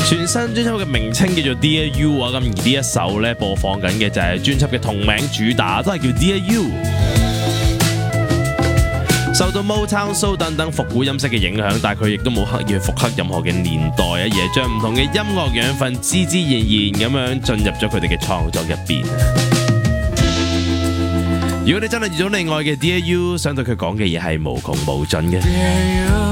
全新專輯嘅名稱叫做 Dear You 啊，咁而呢一首咧播放緊嘅就係專輯嘅同名主打，都係叫 Dear You。受到 Motown Soul 等等復古音色嘅影響，但係佢亦都冇刻意去復刻任何嘅年代啊，而係將唔同嘅音樂養分自然咁樣進入咗佢哋嘅創作入邊。如果你真係遇到你愛嘅 Dear You， 想對佢講嘅嘢係無窮無盡嘅。